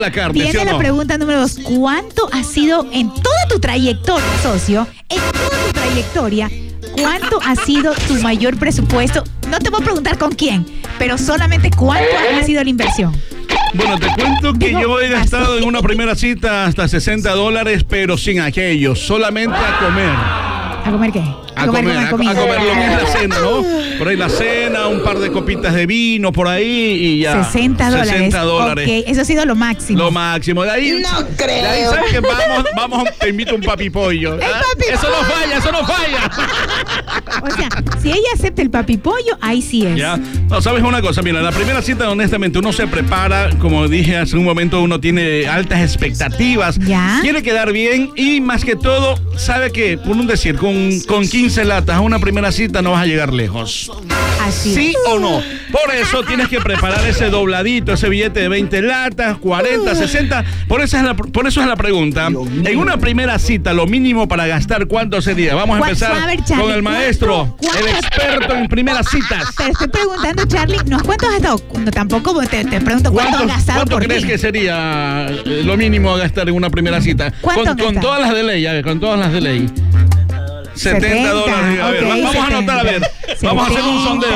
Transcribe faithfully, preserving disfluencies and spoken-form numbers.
La carne, Viene ¿sí o la no? pregunta número dos. ¿Cuánto ha sido en toda tu trayectoria, socio? En toda tu trayectoria, ¿cuánto ha sido tu mayor presupuesto? No te voy a preguntar con quién, pero solamente cuánto ha sido la inversión. Bueno, te cuento que Digo, yo he gastado así. en una primera cita hasta sesenta dólares, pero sin aquello, solamente a comer. ¿A comer qué? A comer, con la a, a comida. comer lo que es la cena, ¿no? Por ahí la cena, un par de copitas de vino por ahí y ya. sesenta dólares. sesenta dólares. Ok, eso ha sido lo máximo. Lo máximo. De ahí, No creo. De ahí, ¿sabes qué? Vamos, vamos, te invito a un papipollo. El ¿Ah? papipollo. Eso no falla, eso no falla. O sea, si ella acepta el papipollo, ahí sí es. Ya. No, ¿sabes una cosa? Mira, la primera cita, honestamente, uno se prepara, como dije hace un momento, uno tiene altas expectativas. Ya. Quiere quedar bien y más que todo, sabe que, por un decir, con, con quince latas a una primera cita no vas a llegar lejos. Así ¿Sí es. o no? Por eso tienes que preparar ese dobladito, ese billete de veinte latas, cuarenta, sesenta. Por eso es la, por eso es la pregunta. En una primera cita, lo mínimo para gastar, ¿cuánto sería? Vamos a ¿Cuál- empezar a ver, Charlie, con el maestro, ¿cuánto- el cuánto- experto en primeras citas. Te estoy preguntando, Charlie, no es cuánto has gastado. No, tampoco te, te pregunto cuánto has ¿Cuánto, gastado cuánto por crees ti. que sería eh, lo mínimo a gastar en una primera cita? ¿Cuánto Con, con gastas? todas las de ley, a ver, con todas las de ley. setenta dólares. A ver, ok, vamos a anotar, a ver. setenta. Vamos a hacer un sondeo.